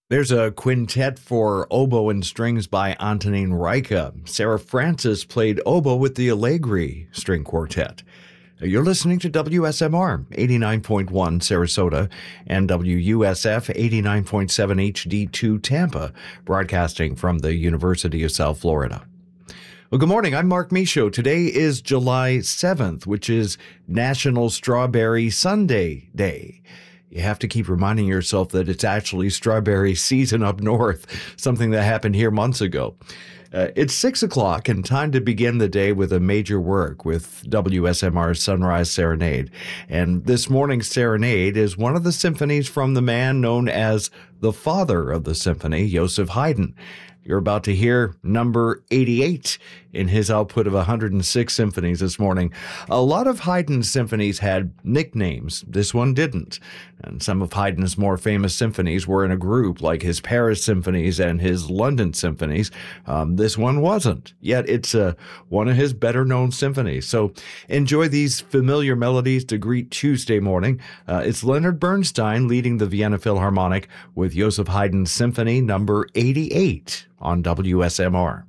There's a quintet for oboe and strings by Antonin Reicha. Sarah Francis played oboe with the Allegri String Quartet. You're listening to WSMR 89.1 Sarasota and WUSF 89.7 HD2 Tampa, broadcasting from the University of South Florida. Well, good morning. I'm Mark Michaud. Today is July 7th, which is National Strawberry Sundae Day. You have to keep reminding yourself that it's actually strawberry season up north, something that happened here months ago. It's 6 o'clock and time to begin the day with a major work with WSMR's Sunrise Serenade. And this morning's serenade is one of the symphonies from the man known as the father of the symphony, Joseph Haydn. You're about to hear number 88 in his output of 106 symphonies this morning. A lot of Haydn's symphonies had nicknames. This one didn't. And some of Haydn's more famous symphonies were in a group, like his Paris symphonies and his London symphonies. This one wasn't. Yet it's one of his better-known symphonies. So enjoy these familiar melodies to greet Tuesday morning. It's Leonard Bernstein leading the Vienna Philharmonic with Joseph Haydn's Symphony number 88 on WSMR.